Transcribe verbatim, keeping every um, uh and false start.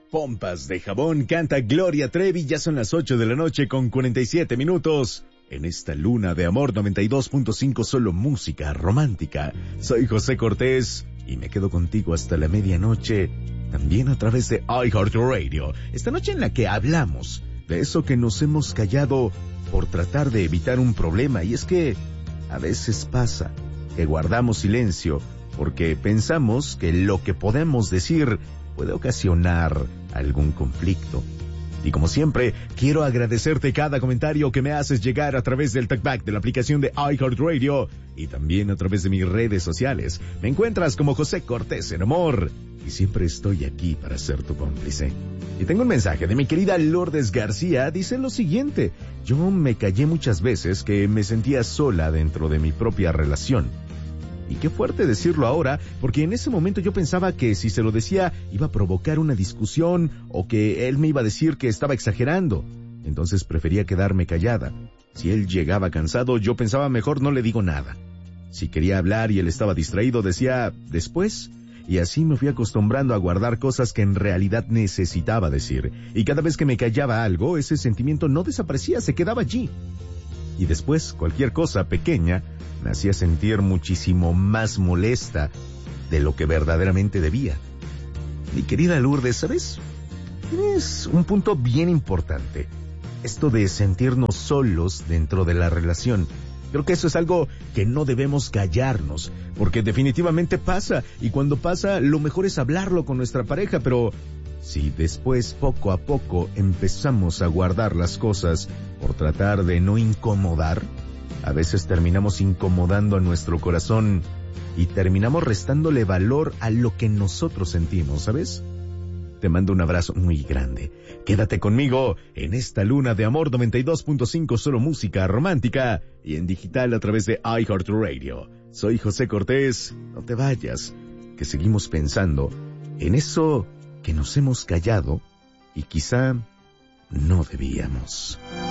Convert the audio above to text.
Pompas de jabón canta Gloria Trevi, ya son las ocho de la noche con cuarenta y siete minutos. En esta luna de amor noventa y dos punto cinco, solo música romántica. Soy José Cortés y me quedo contigo hasta la medianoche, también a través de iHeartRadio. Esta noche en la que hablamos de eso que nos hemos callado por tratar de evitar un problema. Y es que a veces pasa que guardamos silencio porque pensamos que lo que podemos decir puede ocasionar algún conflicto. Y como siempre, quiero agradecerte cada comentario que me haces llegar a través del talkback de la aplicación de iHeartRadio y también a través de mis redes sociales. Me encuentras como José Cortés en Amor y siempre estoy aquí para ser tu cómplice. Y tengo un mensaje de mi querida Lourdes García. Dice lo siguiente: yo me callé muchas veces que me sentía sola dentro de mi propia relación. Y qué fuerte decirlo ahora, porque en ese momento yo pensaba que si se lo decía iba a provocar una discusión o que él me iba a decir que estaba exagerando. Entonces prefería quedarme callada. Si él llegaba cansado, yo pensaba mejor no le digo nada. Si quería hablar y él estaba distraído, decía después. Y así me fui acostumbrando a guardar cosas que en realidad necesitaba decir. Y cada vez que me callaba algo, ese sentimiento no desaparecía, se quedaba allí. Y después, cualquier cosa pequeña me hacía sentir muchísimo más molesta de lo que verdaderamente debía. Mi querida Lourdes, ¿sabes? Tienes un punto bien importante. Esto de sentirnos solos dentro de la relación. Creo que eso es algo que no debemos callarnos, porque definitivamente pasa, y cuando pasa, lo mejor es hablarlo con nuestra pareja, pero si después, poco a poco, empezamos a guardar las cosas por tratar de no incomodar, a veces terminamos incomodando a nuestro corazón y terminamos restándole valor a lo que nosotros sentimos, ¿sabes? Te mando un abrazo muy grande. Quédate conmigo en esta luna de amor noventa y dos punto cinco, solo música romántica y en digital a través de iHeartRadio. Soy José Cortés. No te vayas, que seguimos pensando en eso que nos hemos callado y quizá no debíamos.